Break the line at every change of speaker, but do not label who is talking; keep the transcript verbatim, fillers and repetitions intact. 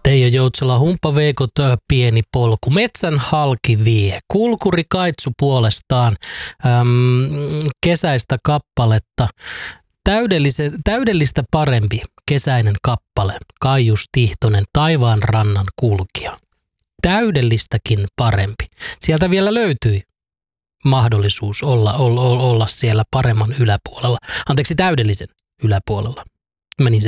Teijo Joutsela, humppaveikot, pieni polku. Metsän halki vie. Kulkuri Kaitsu puolestaan äm, kesäistä kappaletta. Täydellise, täydellistä parempi kesäinen kappale. Kaijus Tihtonen, Taivaan rannan kulkija. Täydellistäkin parempi. Sieltä vielä löytyi mahdollisuus olla, olla, olla siellä paremman yläpuolella. Anteeksi, täydellisen yläpuolella. Menin